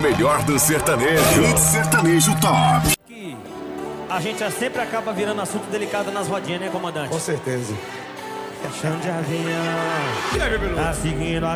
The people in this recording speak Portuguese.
Melhor do sertanejo. Hit Sertanejo Top. Que a gente sempre acaba virando assunto delicado nas rodinhas, né, comandante? Com certeza. Chão de avião. Tá seguindo a